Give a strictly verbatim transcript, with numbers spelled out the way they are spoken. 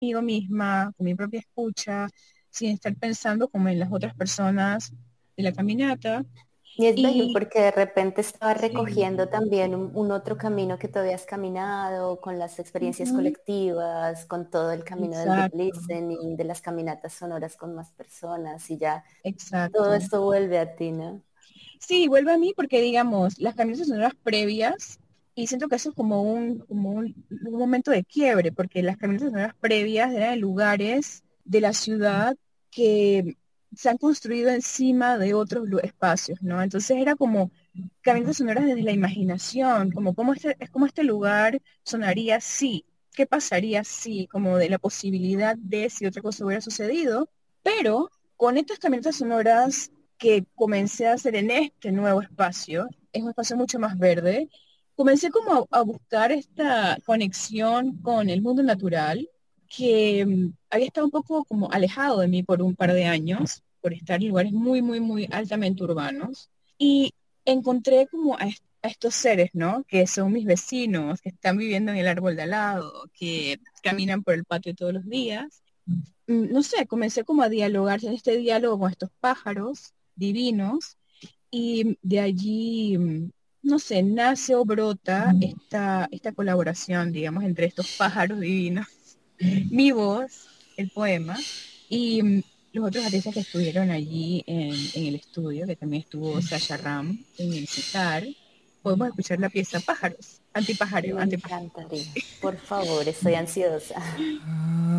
conmigo misma, con mi propia escucha, sin estar pensando como en las otras personas de la caminata. Y es bello Y porque de repente estaba sí, recogiendo también un, un otro camino que tú habías caminado, con las experiencias ujú, colectivas, con todo el camino del group exacto, listening, de las caminatas sonoras con más personas y ya todo exacto. esto vuelve a ti, ¿no? Sí, vuelve a mí porque, digamos, las caminatas sonoras previas, y siento que eso es como un, como un, un momento de quiebre, porque las caminatas sonoras previas eran en lugares de la ciudad que se han construido encima de otros lu- espacios, ¿no? Entonces era como caminatas sonoras desde la imaginación, como cómo este, es como este lugar sonaría si, qué pasaría si, como de la posibilidad de si otra cosa hubiera sucedido, pero con estas caminatas sonoras que comencé a hacer en este nuevo espacio, es un espacio mucho más verde, comencé como a, a buscar esta conexión con el mundo natural que mm, había estado un poco como alejado de mí por un par de años, por estar en lugares muy, muy, muy altamente urbanos. Y encontré como a, est- a estos seres, ¿no? Que son mis vecinos, que están viviendo en el árbol de al lado, que caminan por el patio todos los días. Mm, No sé, comencé como a dialogar en este diálogo con estos pájaros divinos y de allí, mm, no sé, nace o brota esta, esta colaboración, digamos, entre estos pájaros divinos, mi voz, el poema, y mm, los otros artistas que estuvieron allí en, en el estudio, que también estuvo Sasha Ram en el citar. Podemos escuchar la pieza Pájaros, antipajareo, Me antipajareo. encantaría. Por favor, estoy ansiosa.